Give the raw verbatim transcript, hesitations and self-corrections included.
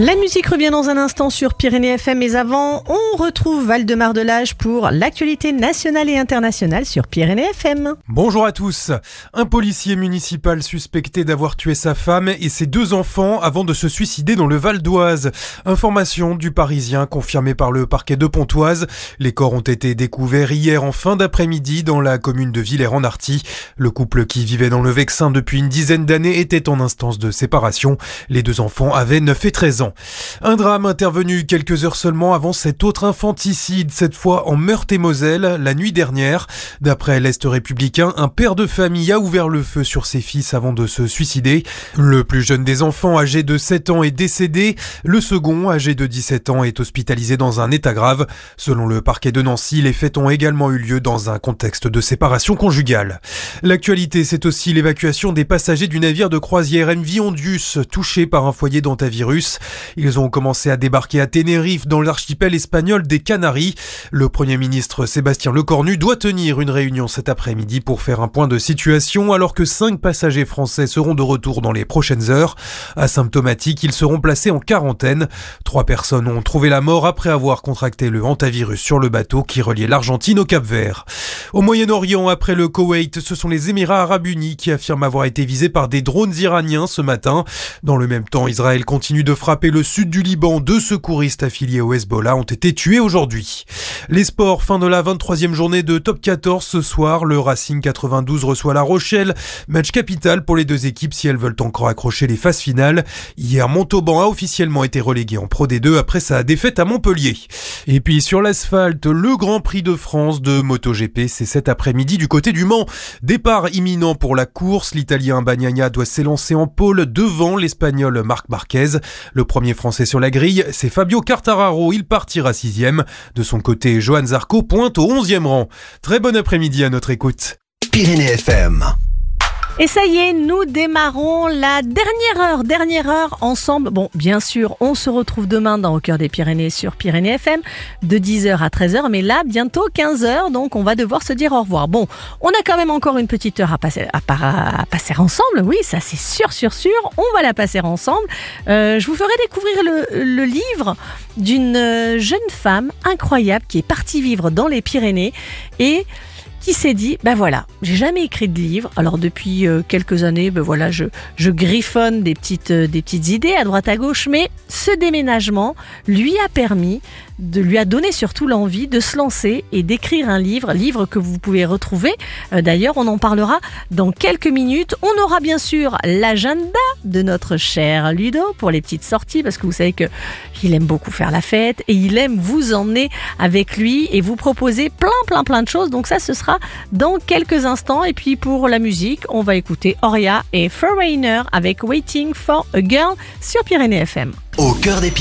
La musique revient dans un instant sur Pyrénées F M, mais avant, on retrouve Waldemar Delage pour l'actualité nationale et internationale sur Pyrénées F M. Bonjour à tous. Un policier municipal suspecté d'avoir tué sa femme et ses deux enfants avant de se suicider dans le Val d'Oise. Information du Parisien confirmée par le parquet de Pontoise. Les corps ont été découverts hier en fin d'après-midi dans la commune de Villers-en-Arthy. Le couple qui vivait dans le Vexin depuis une dizaine d'années était en instance de séparation. Les deux enfants avaient neuf et treize ans. Un drame intervenu quelques heures seulement avant cet autre infanticide, cette fois en Meurthe-et-Moselle, la nuit dernière. D'après l'Est républicain, un père de famille a ouvert le feu sur ses fils avant de se suicider. Le plus jeune des enfants, âgé de sept ans, est décédé. Le second, âgé de dix-sept ans, est hospitalisé dans un état grave. Selon le parquet de Nancy, les faits ont également eu lieu dans un contexte de séparation conjugale. L'actualité, c'est aussi l'évacuation des passagers du navire de croisière M V Ondius, touché par un foyer d'hantavirus. Ils ont commencé à débarquer à Tenerife, dans l'archipel espagnol des Canaries. Le Premier ministre Sébastien Lecornu doit tenir une réunion cet après-midi pour faire un point de situation, alors que cinq passagers français seront de retour dans les prochaines heures. Asymptomatiques, ils seront placés en quarantaine. Trois personnes ont trouvé la mort après avoir contracté le hantavirus sur le bateau qui reliait l'Argentine au Cap-Vert. Au Moyen-Orient, après le Koweït, ce sont les Émirats arabes unis qui affirment avoir été visés par des drones iraniens ce matin. Dans le même temps, Israël continue de frapper le sud du Liban. Deux secouristes affiliés au Hezbollah ont été tués aujourd'hui. Les sports, fin de la vingt-troisième journée de Top quatorze ce soir. Le Racing quatre-vingt-douze reçoit La Rochelle. Match capital pour les deux équipes si elles veulent encore accrocher les phases finales. Hier, Montauban a officiellement été relégué en Pro D deux après sa défaite à Montpellier. Et puis sur l'asphalte, le Grand Prix de France de MotoGP, c'est cet après-midi du côté du Mans. Départ imminent pour la course. L'Italien Bagnaia doit s'élancer en pôle devant l'Espagnol Marc Marquez. Le premier Français sur la grille, c'est Fabio Quartararo, il partira sixième. De son côté, Johan Zarco pointe au onzième rang. Très bon après-midi à notre écoute. Pyrénées F M. Et ça y est, nous démarrons la dernière heure, dernière heure ensemble. Bon, bien sûr, on se retrouve demain dans Au cœur des Pyrénées sur Pyrénées F M de dix heures à treize heures, mais là, bientôt quinze heures, donc on va devoir se dire au revoir. Bon, on a quand même encore une petite heure à passer, à, à, à passer ensemble, oui, ça c'est sûr, sûr, sûr, on va la passer ensemble. Euh, je vous ferai découvrir le, le livre d'une jeune femme incroyable qui est partie vivre dans les Pyrénées et qui s'est dit, ben voilà, j'ai jamais écrit de livre. Alors depuis euh, quelques années, ben voilà, je, je griffonne des petites, euh, des petites idées à droite à gauche, mais ce déménagement lui a permis, de, lui a donné surtout l'envie de se lancer et d'écrire un livre, livre que vous pouvez retrouver. Euh, d'ailleurs, on en parlera dans quelques minutes. On aura bien sûr l'agenda de notre cher Ludo pour les petites sorties, parce que vous savez que il aime beaucoup faire la fête et il aime vous emmener avec lui et vous proposer plein, plein, plein de choses. Donc ça, ce sera dans quelques instants. Et puis pour la musique, on va écouter Oria et Foreigner avec Waiting for a Girl sur Pyrénées F M. Au cœur des Pyrénées.